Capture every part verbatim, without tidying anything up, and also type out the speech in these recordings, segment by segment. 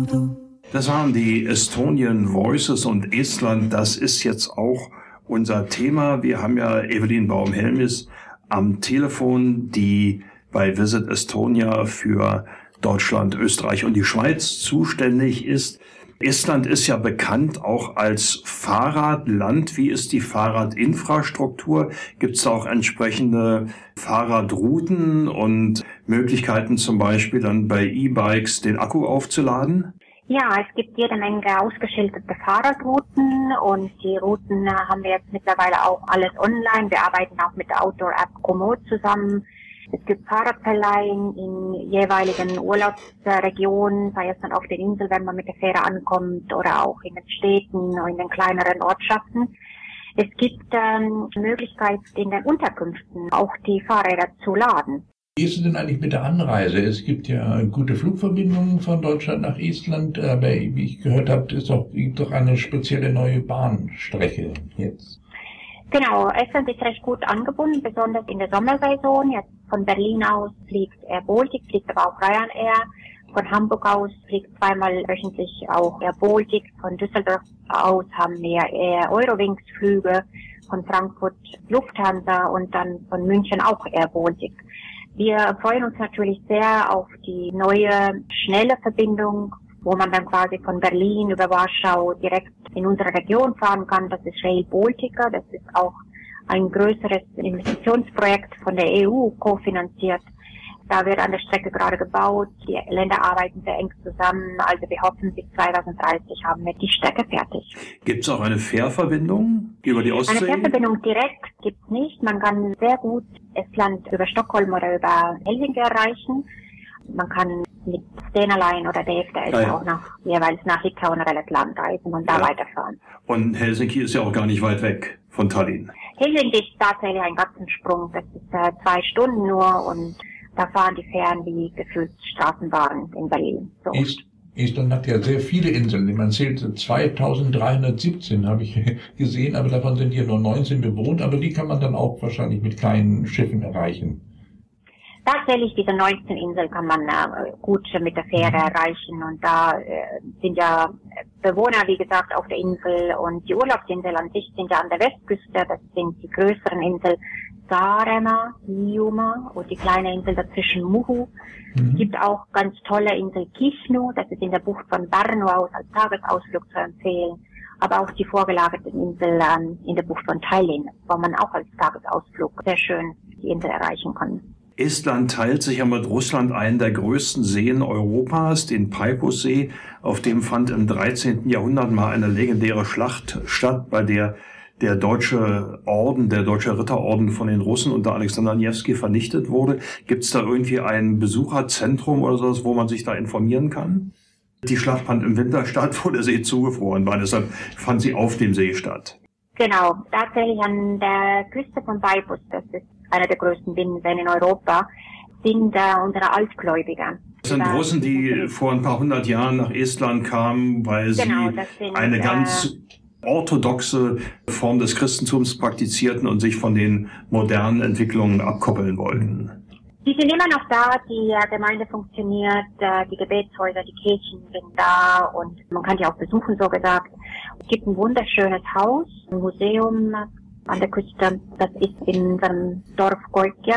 Das waren die Estonian Voices und Estland, das ist jetzt auch unser Thema. Wir haben ja Evelyn Baum-Helmis am Telefon, die bei Visit Estonia für Deutschland, Österreich und die Schweiz zuständig ist. Estland ist ja bekannt auch als Fahrradland. Wie ist die Fahrradinfrastruktur? Gibt es auch entsprechende Fahrradrouten und Möglichkeiten, zum Beispiel dann bei E-Bikes den Akku aufzuladen? Ja, es gibt jede Menge ausgeschilderte Fahrradrouten und die Routen haben wir jetzt mittlerweile auch alles online. Wir arbeiten auch mit der Outdoor-App Komoot zusammen. Es gibt Fahrradverleihen in jeweiligen Urlaubsregionen, sei es dann auf der Insel, wenn man mit der Fähre ankommt, oder auch in den Städten oder in den kleineren Ortschaften. Es gibt ähm, Möglichkeit, in den Unterkünften auch die Fahrräder zu laden. Wie ist es denn eigentlich mit der Anreise? Es gibt ja gute Flugverbindungen von Deutschland nach Estland, aber wie ich gehört habe, ist doch, gibt doch eine spezielle neue Bahnstrecke jetzt. Genau, Estland ist recht gut angebunden, besonders in der Sommersaison. Jetzt von Berlin aus fliegt Air Baltic, fliegt aber auch Ryanair. Von Hamburg aus fliegt zweimal wöchentlich auch Air Baltic. Von Düsseldorf aus haben wir Air Eurowings Flüge. Von Frankfurt Lufthansa und dann von München auch Air Baltic. Wir freuen uns natürlich sehr auf die neue, schnelle Verbindung, wo man dann quasi von Berlin über Warschau direkt in unsere Region fahren kann. Das ist Rail Baltica. Das ist auch ein größeres Investitionsprojekt von der E U kofinanziert. Da wird an der Strecke gerade gebaut. Die Länder arbeiten sehr eng zusammen. Also wir hoffen, bis zwanzig dreißig haben wir die Strecke fertig. Gibt es auch eine Fährverbindung über die Ostsee? Eine Fährverbindung direkt gibt es nicht. Man kann sehr gut Estland über Stockholm oder über Helsinki erreichen. Man kann mit Stena Line oder D F D S ah, ja. auch noch jeweils nach Litauen oder Lettland reisen und da ja. weiterfahren. Und Helsinki ist ja auch gar nicht weit weg von Tallinn. Helsinki ist tatsächlich ein Katzensprung. Das ist äh, zwei Stunden nur und da fahren die Fähren wie gefühlt Straßenbahnen in Berlin. So. Est- Estland hat ja sehr viele Inseln. Man zählt zweitausenddreihundertsiebzehn, habe ich gesehen, aber davon sind hier nur neunzehn bewohnt. Aber die kann man dann auch wahrscheinlich mit kleinen Schiffen erreichen. Tatsächlich, diese neunzehn Inseln kann man äh, gut mit der Fähre erreichen. Und da äh, sind ja Bewohner, wie gesagt, auf der Insel. Und die Urlaubsinsel an sich sind ja an der Westküste. Das sind die größeren Inseln. Saaremaa, Hiiumaa und die kleine Insel dazwischen Muhu. Mhm. Es gibt auch ganz tolle Insel Kihnu, das ist in der Bucht von Pärnu aus als Tagesausflug zu empfehlen. Aber auch die vorgelagerten Inseln ähm, in der Bucht von Tallinn, wo man auch als Tagesausflug sehr schön die Insel erreichen kann. Estland teilt sich ja mit Russland einen der größten Seen Europas, den Peipus-See. Auf dem fand im dreizehnten Jahrhundert mal eine legendäre Schlacht statt, bei der der deutsche Orden, der deutsche Ritterorden von den Russen unter Alexander Newski vernichtet wurde. Gibt es da irgendwie ein Besucherzentrum oder sowas, wo man sich da informieren kann? Die Schlacht fand im Winter statt, wo der See zugefroren war. Deshalb fand sie auf dem See statt. Genau, tatsächlich an der Küste von Peipus, das ist einer der größten Binnenseen in Europa, sind äh, unsere Altgläubiger. Das sind Russen, die vor ein paar hundert Jahren nach Estland kamen, weil genau, sie sind, eine ganz äh, orthodoxe Form des Christentums praktizierten und sich von den modernen Entwicklungen abkoppeln wollten. Die sind immer noch da, die äh, Gemeinde funktioniert, äh, die Gebetshäuser, die Kirchen sind da und man kann die auch besuchen, so gesagt. Es gibt ein wunderschönes Haus, ein Museum an der Küste, das ist in unserem Dorf Goikja,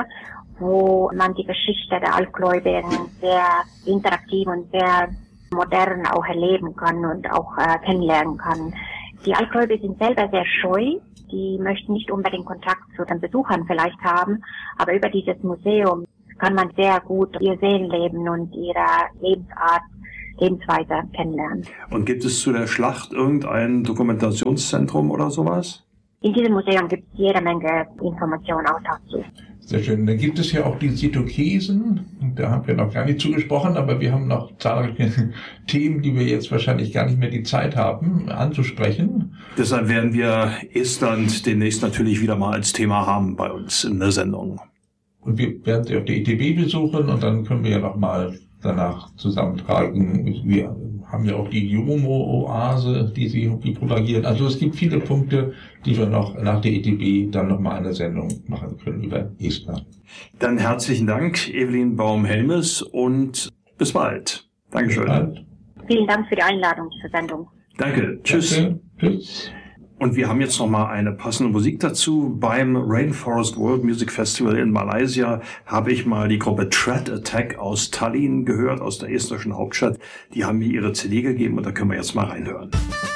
wo man die Geschichte der Altgläubigen sehr interaktiv und sehr modern auch erleben kann und auch äh, kennenlernen kann. Die Altgläubigen sind selber sehr scheu, die möchten nicht unbedingt Kontakt zu den Besuchern vielleicht haben, aber über dieses Museum kann man sehr gut ihr Seelenleben und ihre Lebensart, Lebensweise kennenlernen. Und gibt es zu der Schlacht irgendein Dokumentationszentrum oder sowas? In diesem Museum gibt es jede Menge Informationen auch dazu. Sehr schön. Dann gibt es ja auch die Sitokesen. Da haben wir noch gar nicht zugesprochen, aber wir haben noch zahlreiche Themen, die wir jetzt wahrscheinlich gar nicht mehr die Zeit haben, anzusprechen. Deshalb werden wir Estland demnächst natürlich wieder mal als Thema haben bei uns in der Sendung. Und wir werden sie auf der E T B besuchen und dann können wir ja noch mal danach zusammentragen. Wir haben ja auch die Jumo-Oase, die sie die propagieren. Also es gibt viele Punkte, die wir noch nach der E T B dann noch mal eine Sendung machen können über Estland. Dann herzlichen Dank, Evelyn Baum-Helmis, und bis bald. Dankeschön. Bis bald. Vielen Dank für die Einladung zur Sendung. Danke. Tschüss. Okay. Tschüss. Und wir haben jetzt noch mal eine passende Musik dazu. Beim Rainforest World Music Festival in Malaysia habe ich mal die Gruppe Threat Attack aus Tallinn gehört, aus der estnischen Hauptstadt. Die haben mir ihre C D gegeben und da können wir jetzt mal reinhören.